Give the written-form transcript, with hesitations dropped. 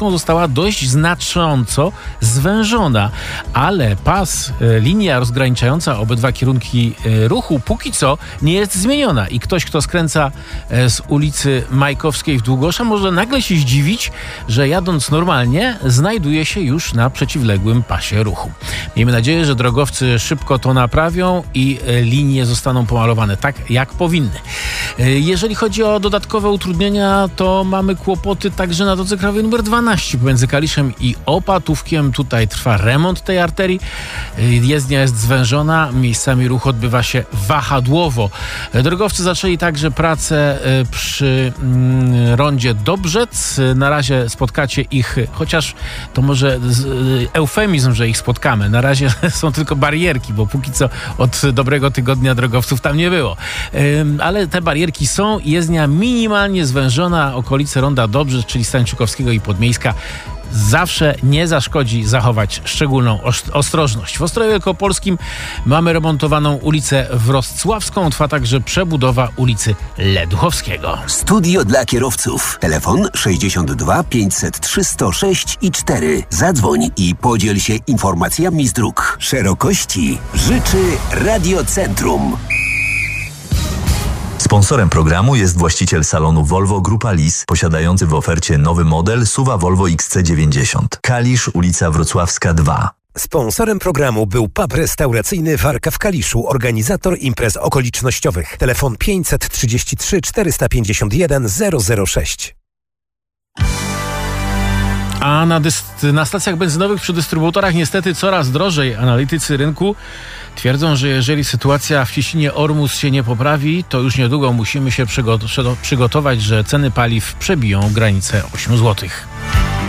Krakowską została dość znacząco zwężona, ale linia rozgraniczająca obydwa kierunki ruchu póki co nie jest zmieniona i ktoś, kto skręca z ulicy Majkowskiej w Długosza, może nagle się zdziwić, że jadąc normalnie znajduje się już na przeciwległym pasie ruchu. Miejmy nadzieję, że drogowcy szybko to naprawią i linie zostaną pomalowane tak, jak powinny. Jeżeli chodzi o dodatkowe utrudnienia, to mamy kłopoty także na drodze krajowej nr 12 pomiędzy Kaliszem i Opatówkiem. Tutaj trwa remont tej arterii. Jezdnia jest zwężona, miejscami ruch odbywa się wahadłowo. Drogowcy zaczęli także pracę przy rondzie Dobrzec. Na razie spotkacie ich, chociaż to może eufemizm, że ich spotkamy. Na razie są tylko barierki, bo póki co od dobrego tygodnia drogowców tam nie było. Ale te barierki są i jezdnia minimalnie zwężona. Okolice ronda Dobrzec, czyli Stańczykowskiego i Podmiejska, zawsze nie zaszkodzi zachować szczególną ostrożność. W Ostrowie Wielkopolskim mamy remontowaną ulicę Wrocławską. Trwa także przebudowa ulicy Leduchowskiego. Studio dla kierowców. Telefon 62 503 106 i 4. Zadzwoń i podziel się informacjami z dróg. Szerokości życzy Radiocentrum. Sponsorem programu jest właściciel salonu Volvo Grupa Lis, posiadający w ofercie nowy model SUV Volvo XC90. Kalisz, ulica Wrocławska 2. Sponsorem programu był pub restauracyjny Warka w Kaliszu, organizator imprez okolicznościowych. Telefon 533 451 006. A na stacjach benzynowych przy dystrybutorach niestety coraz drożej. Analitycy rynku twierdzą, że jeżeli sytuacja w Cieśninie Ormus się nie poprawi, to już niedługo musimy się przygotować, że ceny paliw przebiją granicę 8 zł.